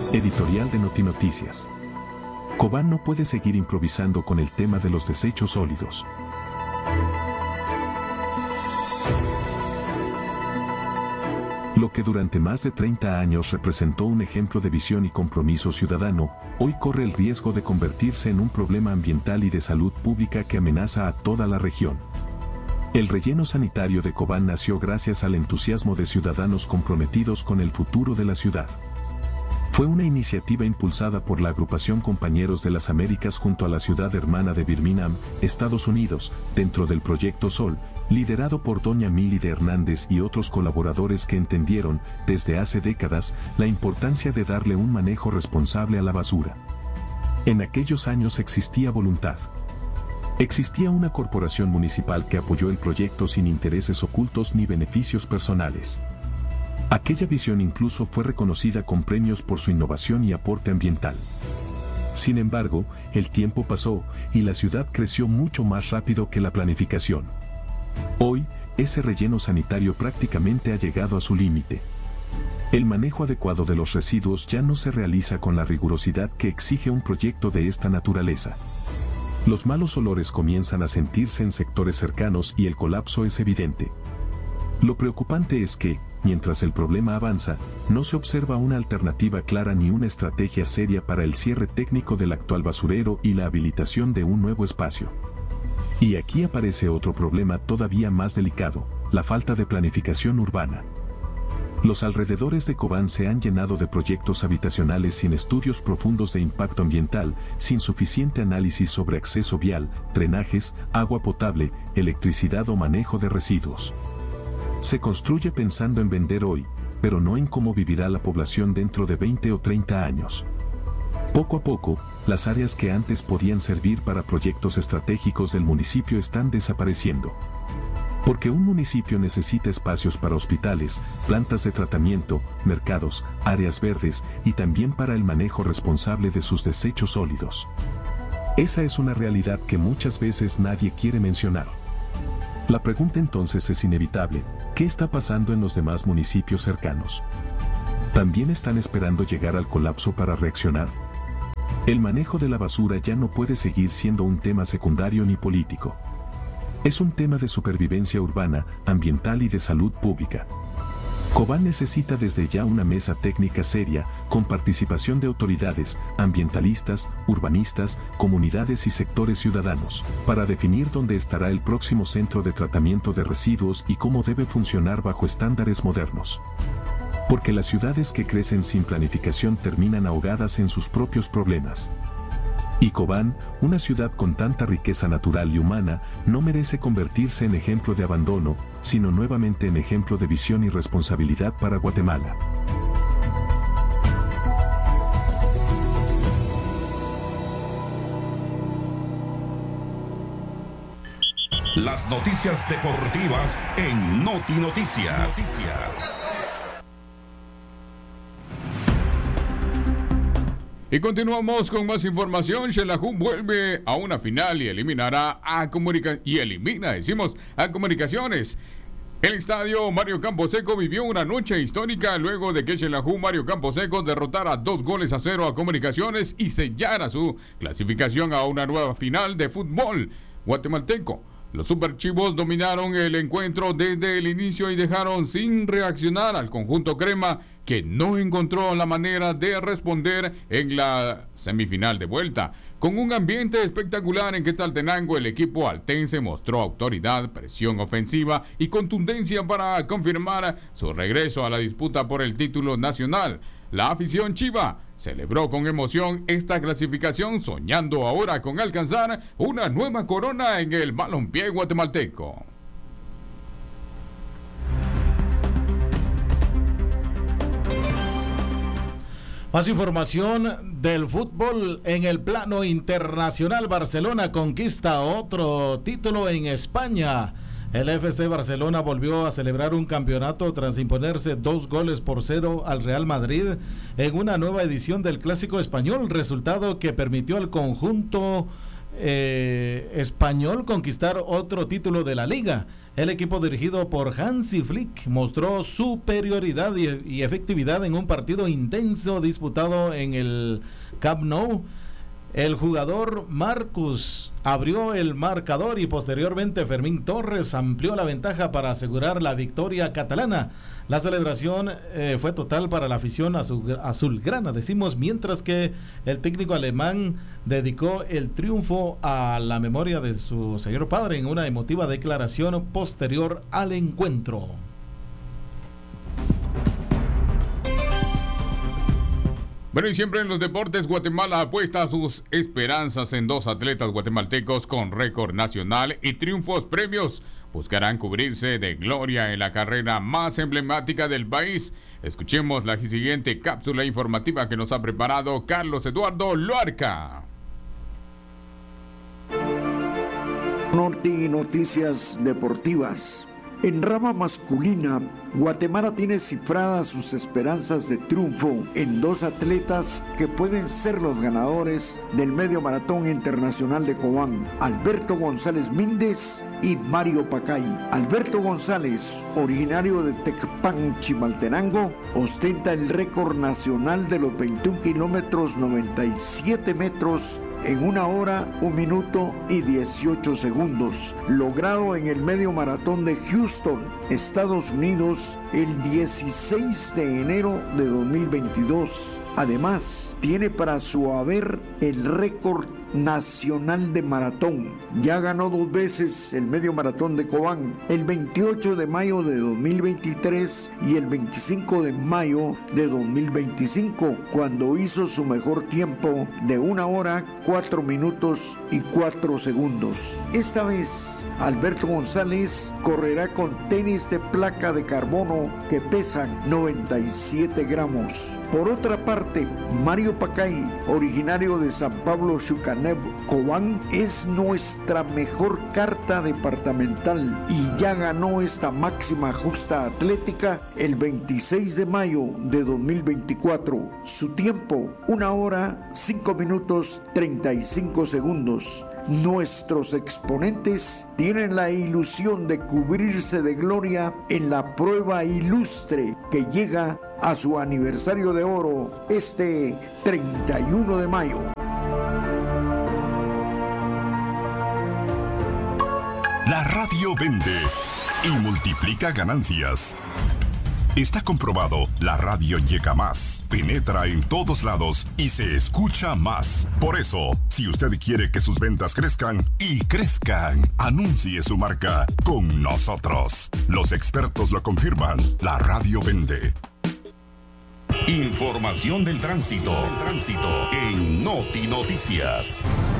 Editorial de Notinoticias. Cobán no puede seguir improvisando con el tema de los desechos sólidos. Lo que durante más de 30 años representó un ejemplo de visión y compromiso ciudadano, hoy corre el riesgo de convertirse en un problema ambiental y de salud pública que amenaza a toda la región. El relleno sanitario de Cobán nació gracias al entusiasmo de ciudadanos comprometidos con el futuro de la ciudad. Fue una iniciativa impulsada por la agrupación Compañeros de las Américas junto a la ciudad hermana de Birmingham, Estados Unidos, dentro del Proyecto Sol, liderado por doña Mili de Hernández y otros colaboradores que entendieron, desde hace décadas, la importancia de darle un manejo responsable a la basura. En aquellos años existía voluntad. Existía una corporación municipal que apoyó el proyecto sin intereses ocultos ni beneficios personales. Aquella visión incluso fue reconocida con premios por su innovación y aporte ambiental. Sin embargo, el tiempo pasó y la ciudad creció mucho más rápido que la planificación. Hoy, ese relleno sanitario prácticamente ha llegado a su límite. El manejo adecuado de los residuos ya no se realiza con la rigurosidad que exige un proyecto de esta naturaleza. Los malos olores comienzan a sentirse en sectores cercanos y el colapso es evidente. Lo preocupante es que, mientras el problema avanza, no se observa una alternativa clara ni una estrategia seria para el cierre técnico del actual basurero y la habilitación de un nuevo espacio. Y aquí aparece otro problema todavía más delicado, la falta de planificación urbana. Los alrededores de Cobán se han llenado de proyectos habitacionales sin estudios profundos de impacto ambiental, sin suficiente análisis sobre acceso vial, drenajes, agua potable, electricidad o manejo de residuos. Se construye pensando en vender hoy, pero no en cómo vivirá la población dentro de 20 o 30 años. Poco a poco, las áreas que antes podían servir para proyectos estratégicos del municipio están desapareciendo. Porque un municipio necesita espacios para hospitales, plantas de tratamiento, mercados, áreas verdes y también para el manejo responsable de sus desechos sólidos. Esa es una realidad que muchas veces nadie quiere mencionar. La pregunta entonces es inevitable: ¿qué está pasando en los demás municipios cercanos? ¿También están esperando llegar al colapso para reaccionar? El manejo de la basura ya no puede seguir siendo un tema secundario ni político. Es un tema de supervivencia urbana, ambiental y de salud pública. Cobán necesita desde ya una mesa técnica seria, con participación de autoridades, ambientalistas, urbanistas, comunidades y sectores ciudadanos, para definir dónde estará el próximo centro de tratamiento de residuos y cómo debe funcionar bajo estándares modernos. Porque las ciudades que crecen sin planificación terminan ahogadas en sus propios problemas. Y Cobán, una ciudad con tanta riqueza natural y humana, no merece convertirse en ejemplo de abandono, sino nuevamente en ejemplo de visión y responsabilidad para Guatemala. Las noticias deportivas en Notinoticias. Y continuamos con más información. Xelajú vuelve a una final y elimina a Comunicaciones. El estadio Mario Camposeco vivió una noche histórica luego de que Xelajú Mario Camposeco derrotara 2-0 a Comunicaciones y sellara su clasificación a una nueva final de fútbol guatemalteco. Los superchivos dominaron el encuentro desde el inicio y dejaron sin reaccionar al conjunto crema, que no encontró la manera de responder en la semifinal de vuelta. Con un ambiente espectacular en Quetzaltenango, el equipo altense mostró autoridad, presión ofensiva y contundencia para confirmar su regreso a la disputa por el título nacional. La afición chiva celebró con emoción esta clasificación, soñando ahora con alcanzar una nueva corona en el balompié guatemalteco. Más información del fútbol en el plano internacional. Barcelona conquista otro título en España. El FC Barcelona volvió a celebrar un campeonato tras imponerse 2-0 al Real Madrid en una nueva edición del Clásico Español, resultado que permitió al conjunto español conquistar otro título de la Liga. el equipo dirigido por Hansi Flick mostró superioridad y efectividad en un partido intenso disputado en el Camp Nou. El jugador Marcus abrió el marcador y posteriormente Fermín Torres amplió la ventaja para asegurar la victoria catalana. La celebración fue total para la afición azulgrana, mientras que el técnico alemán dedicó el triunfo a la memoria de su señor padre en una emotiva declaración posterior al encuentro. Bueno, y siempre en los deportes, Guatemala apuesta sus esperanzas en 2 atletas guatemaltecos con récord nacional y triunfos premios. Buscarán cubrirse de gloria en la carrera más emblemática del país. Escuchemos la siguiente cápsula informativa que nos ha preparado Carlos Eduardo Loarca. Noticias deportivas. En rama masculina, Guatemala tiene cifradas sus esperanzas de triunfo en 2 atletas que pueden ser los ganadores del Medio Maratón Internacional de Cobán, Alberto González Míndez y Mario Pacay. Alberto González, originario de Tecpan, Chimaltenango, ostenta el récord nacional de los 21 kilómetros 97 metros en 1 hora, 1 minuto y 18 segundos, logrado en el Medio Maratón de Houston, Estados Unidos, el 16 de enero de 2022. Además, tiene para su haber el récord nacional de maratón. Ya ganó 2 veces el Medio Maratón de Cobán, el 28 de mayo de 2023 y el 25 de mayo de 2025, cuando hizo su mejor tiempo de 1 hora, 4 minutos y 4 segundos. Esta vez, Alberto González correrá con tenis de placa de carbono que pesan 97 gramos. Por otra parte, Mario Pacay, originario de San Pablo, Xucaneb, Cobán, es nuestra mejor carta departamental y ya ganó esta máxima justa atlética el 26 de mayo de 2024. Su tiempo, 1 hora, 5 minutos, 35 segundos. Nuestros exponentes tienen la ilusión de cubrirse de gloria en la prueba ilustre que llega a su aniversario de oro este 31 de mayo. La radio vende y multiplica ganancias. Está comprobado, la radio llega más, penetra en todos lados y se escucha más. Por eso, si usted quiere que sus ventas crezcan y crezcan, anuncie su marca con nosotros. Los expertos lo confirman, la radio vende. Información del tránsito en Noti Noticias.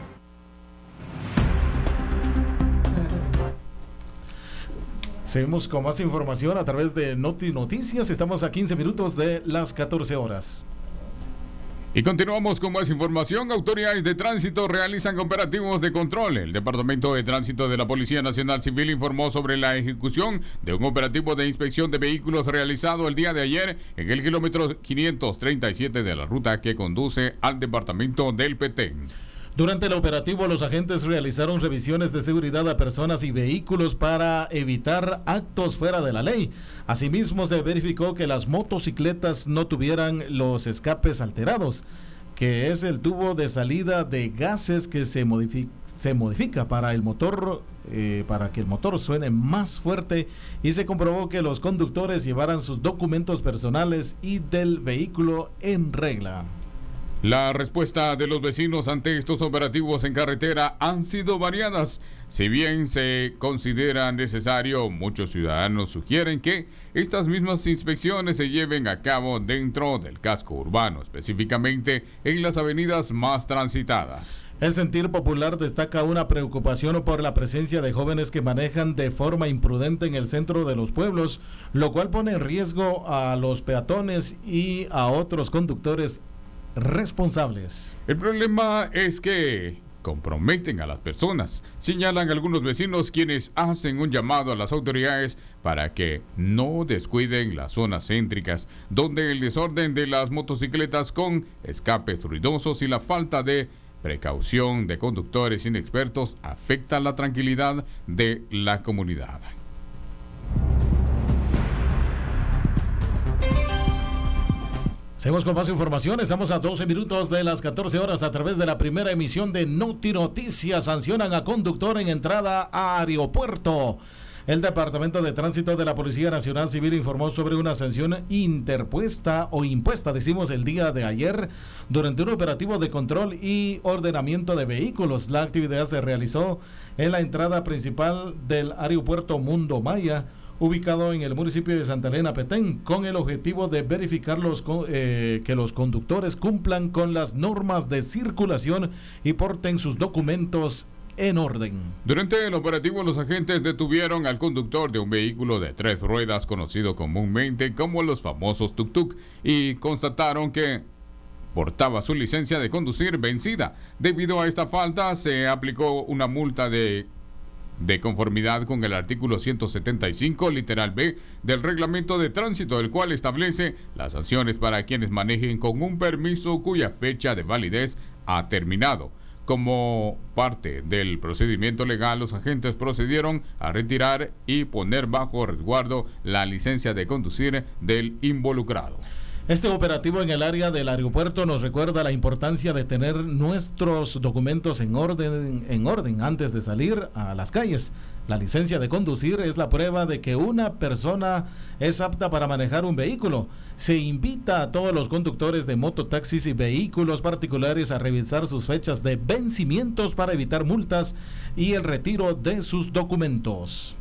Seguimos con más información a través de Noti Noticias. Estamos a 15 minutos de las 14 horas. Y continuamos con más información. Autoridades de tránsito realizan operativos de control. El Departamento de Tránsito de la Policía Nacional Civil informó sobre la ejecución de un operativo de inspección de vehículos realizado el día de ayer en el kilómetro 537 de la ruta que conduce al departamento del Petén. Durante el operativo, los agentes realizaron revisiones de seguridad a personas y vehículos para evitar actos fuera de la ley. Asimismo, se verificó que las motocicletas no tuvieran los escapes alterados, que es el tubo de salida de gases que se modifica para el motor, para que el motor suene más fuerte, y se comprobó que los conductores llevaran sus documentos personales y del vehículo en regla. La respuesta de los vecinos ante estos operativos en carretera han sido variadas. Si bien se considera necesario, muchos ciudadanos sugieren que estas mismas inspecciones se lleven a cabo dentro del casco urbano, específicamente en las avenidas más transitadas. El Sentir Popular destaca una preocupación por la presencia de jóvenes que manejan de forma imprudente en el centro de los pueblos, lo cual pone en riesgo a los peatones y a otros conductores responsables. El problema es que comprometen a las personas, señalan algunos vecinos, quienes hacen un llamado a las autoridades para que no descuiden las zonas céntricas, donde el desorden de las motocicletas con escapes ruidosos y la falta de precaución de conductores inexpertos afecta la tranquilidad de la comunidad. Seguimos con más información. Estamos a 12 minutos de las 14 horas a través de la primera emisión de Noti Noticias. Sancionan a conductor en entrada a aeropuerto. El Departamento de Tránsito de la Policía Nacional Civil informó sobre una sanción impuesta el día de ayer durante un operativo de control y ordenamiento de vehículos. La actividad se realizó en la entrada principal del aeropuerto Mundo Maya, ubicado en el municipio de Santa Elena, Petén, con el objetivo de verificar que los conductores cumplan con las normas de circulación y porten sus documentos en orden. Durante el operativo, los agentes detuvieron al conductor de un vehículo de 3 ruedas, conocido comúnmente como los famosos tuk-tuk, y constataron que portaba su licencia de conducir vencida. Debido a esta falta, se aplicó una multa de conformidad con el artículo 175, literal B, del reglamento de tránsito, el cual establece las sanciones para quienes manejen con un permiso cuya fecha de validez ha terminado. Como parte del procedimiento legal, los agentes procedieron a retirar y poner bajo resguardo la licencia de conducir del involucrado. Este operativo en el área del aeropuerto nos recuerda la importancia de tener nuestros documentos en orden antes de salir a las calles. La licencia de conducir es la prueba de que una persona es apta para manejar un vehículo. Se invita a todos los conductores de mototaxis y vehículos particulares a revisar sus fechas de vencimientos para evitar multas y el retiro de sus documentos.